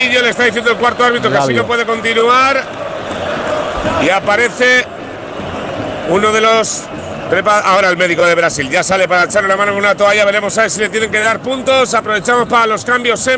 Le está diciendo el cuarto árbitro que así no puede continuar. Y aparece uno de los... Ahora el médico de Brasil ya sale para echarle la mano con una toalla. Veremos a ver si le tienen que dar puntos. Aprovechamos para los cambios.